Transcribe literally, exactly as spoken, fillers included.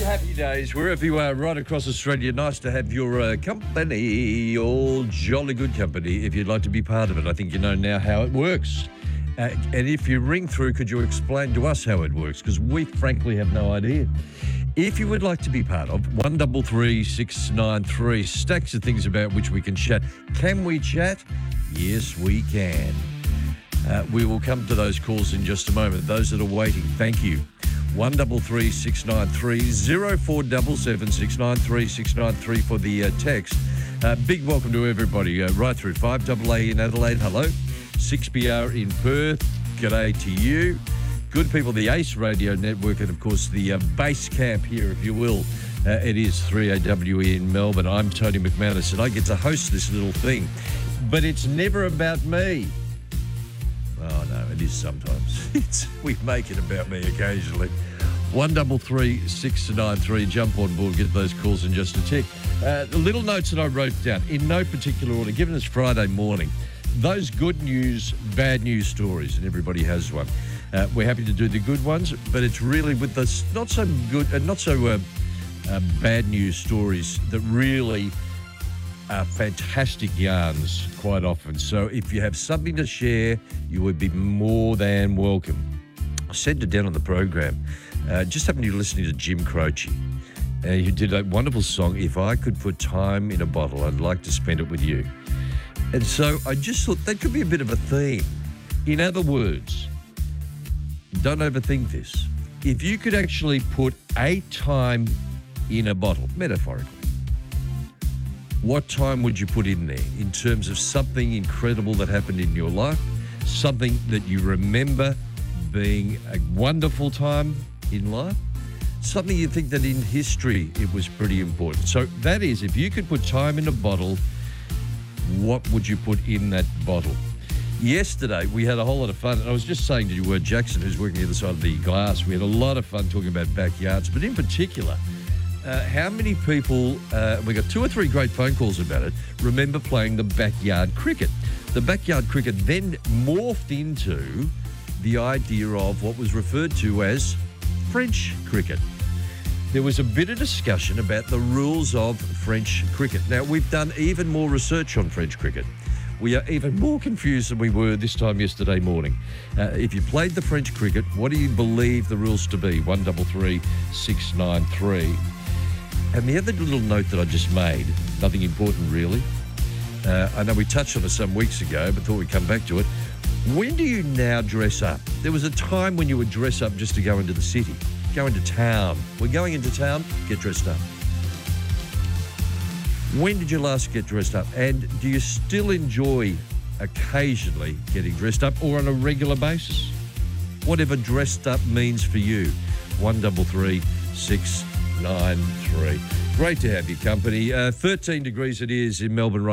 happy days, wherever you are, right across Australia. Nice to have your uh, company, all jolly good company, if you'd like to be part of it. I think you know now how it works. Uh, and if you ring through, could you explain to us how it works? Because we frankly have no idea. If you would like to be part of, one double three six nine three, stacks of things about which we can chat. Can we chat? Yes, we can. Uh, we will come to those calls in just a moment. Those that are waiting, thank you. one double three six nine three, zero four seven seven six nine three six nine three for the uh, text. Uh, big welcome to everybody uh, right through five A A in Adelaide. Hello. six B R in Perth. G'day to you. Good people, the Ace Radio Network, and of course the uh, base camp here, if you will. Uh, it is three A W E in Melbourne. I'm Tony McManus, and I get to host this little thing. But it's never about me. Oh, no, it is sometimes. It's, we make it about me occasionally. one double three six nine three, jump on board, get those calls in just a tick. Uh, the little notes that I wrote down, in no particular order, given it's Friday morning, those good news, bad news stories, and everybody has one. Uh, we're happy to do the good ones, but it's really with the not so good, uh, not so uh, uh, bad news stories that really are fantastic yarns quite often. So if you have something to share, you would be more than welcome. I said it down on the program. Uh, just happened to be listening to Jim Croce. Uh, he did a wonderful song, If I Could Put Time in a Bottle, I'd Like to Spend It With You. And so I just thought that could be a bit of a theme. In other words, don't overthink this. If you could actually put a time in a bottle, metaphorically, what time would you put in there in terms of something incredible that happened in your life, something that you remember being a wonderful time in life, something you think that in history it was pretty important? So that is, if you could put time in a bottle, what would you put in that bottle? Yesterday, we had a whole lot of fun. And I was just saying to you, uh, Jackson, who's working the other side of the glass, we had a lot of fun talking about backyards, but in particular, uh, how many people, uh, we got two or three great phone calls about it, remember playing the backyard cricket. The backyard cricket then morphed into the idea of what was referred to as French cricket. There was a bit of discussion about the rules of French cricket. Now, we've done even more research on French cricket. We are even more confused than we were this time yesterday morning. Uh, if you played the French cricket, what do you believe the rules to be? one double three six nine three. And the other little note that I just made, nothing important really. Uh, I know we touched on it some weeks ago, but thought we'd come back to it. When do you now dress up? There was a time when you would dress up just to go into the city, go into town. We're going into town, get dressed up. When did you last get dressed up? And do you still enjoy occasionally getting dressed up or on a regular basis? Whatever dressed up means for you. one double three six nine three. Great to have your company. Uh, thirteen degrees it is in Melbourne right